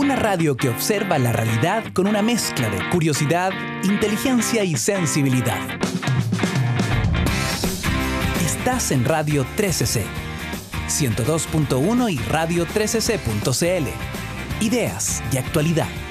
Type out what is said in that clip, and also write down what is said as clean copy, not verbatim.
Una radio que observa la realidad con una mezcla de curiosidad, inteligencia y sensibilidad. Estás en Radio 13C, 102.1 y radio13c.cl. Ideas y actualidad.